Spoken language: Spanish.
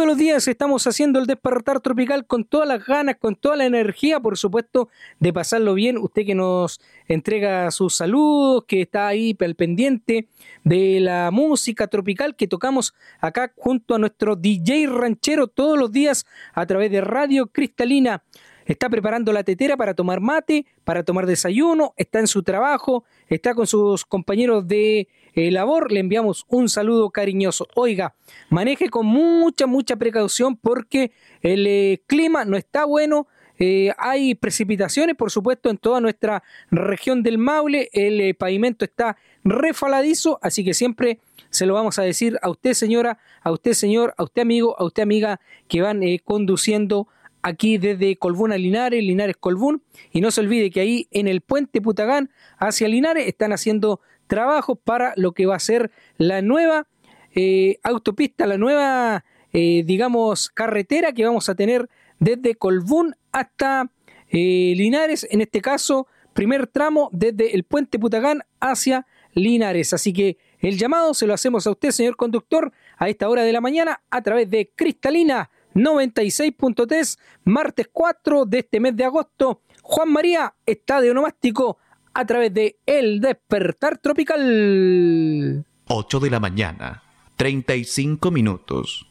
los días estamos haciendo el despertar tropical con todas las ganas, con toda la energía, por supuesto, de pasarlo bien. Usted que nos entrega sus saludos, que está ahí al pendiente de la música tropical que tocamos acá junto a nuestro DJ ranchero todos los días a través de Radio Cristalina. Está preparando la tetera para tomar mate, para tomar desayuno, está en su trabajo, está con sus compañeros de labor. Le enviamos un saludo cariñoso. Oiga, maneje con mucha precaución porque el clima no está bueno. Hay precipitaciones, por supuesto, en toda nuestra región del Maule. El pavimento está refaladizo, así que siempre se lo vamos a decir a usted, señora, a usted, señor, a usted, amigo, a usted, amiga, que van conduciendo aquí desde Colbún a Linares, Linares Colbún, y no se olvide que ahí en el puente Putagán hacia Linares están haciendo trabajos para lo que va a ser la nueva autopista, la nueva, digamos, carretera que vamos a tener desde Colbún hasta Linares, en este caso, primer tramo desde el puente Putagán hacia Linares. Así que el llamado se lo hacemos a usted, señor conductor, a esta hora de la mañana a través de Cristalina 96.3, martes 4 de este mes de agosto. Juan María está de onomástico a través de El Despertar Tropical. 8 de la mañana, 35 minutos.